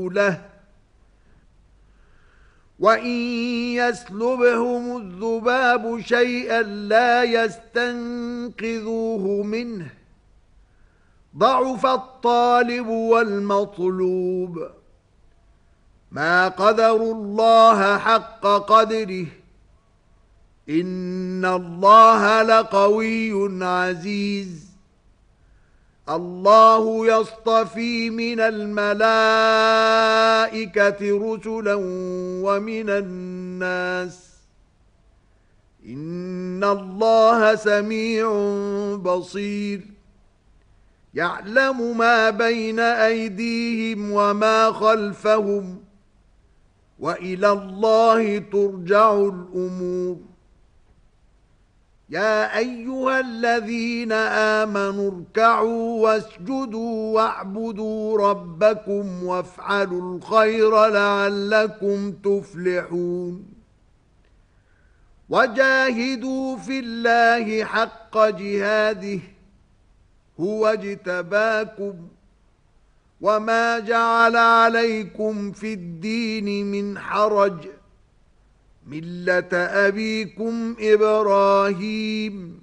رسله وَإِن يَسْلُبْهُمُ الذُّبَابُ شَيْئًا لَّا يَسْتَنقِذُوهُ مِنْهُ ضَعُفَ الطَّالِبُ وَالْمَطْلُوبُ مَا قَدَرُوا اللَّهَ حَقَّ قَدْرِهِ إِنَّ اللَّهَ لَقَوِيٌّ عَزِيزٌ الله يصطفي من الملائكة رسلا ومن الناس إن الله سميع بصير يعلم ما بين أيديهم وما خلفهم وإلى الله ترجع الأمور يا أيها الذين آمنوا اركعوا واسجدوا واعبدوا ربكم وافعلوا الخير لعلكم تفلحون وجاهدوا في الله حق جهاده هو اجتباكم وما جعل عليكم في الدين من حرج مِلَّةَ أَبِيكُمْ إِبْرَاهِيمَ